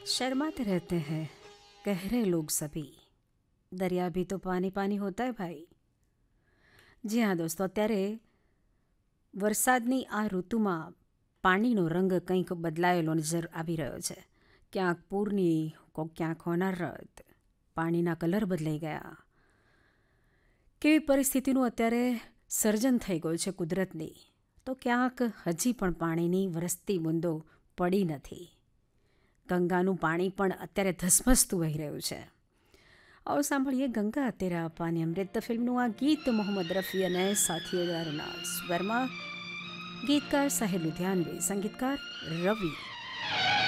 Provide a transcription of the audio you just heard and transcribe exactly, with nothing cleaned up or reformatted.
शर्माते रहते हैं कह रहे लोग सभी, दरिया भी तो पानी पानी होता है भाઈ. જી હા દોસ્તો, અત્યારે વરસાદની આ ઋતુમાં પાણીનો રંગ કંઈક બદલાયેલો નજર આવી રહ્યો છે. ક્યાંક પૂરની, ક્યાંક હોનારત, પાણીના કલર બદલાઈ ગયા. કેવી પરિસ્થિતિનું અત્યારે સર્જન થઈ ગયું છે કુદરતની. તો ક્યાંક હજી પણ પાણીની વરસતી બૂંદો પડી નથી. ગંગાનું પાણી પણ અત્યારે ધસમસતું વહી રહ્યું છે. આવો સાંભળીએ ગંગા તેરા પાની અમૃત ફિલ્મનું આ ગીત મોહમ્મદ રફી અને સાથીઓ દ્વારાના સ્વરમાં. ગીતકાર સાહિર લુધિયાનવી, સંગીતકાર રવિ.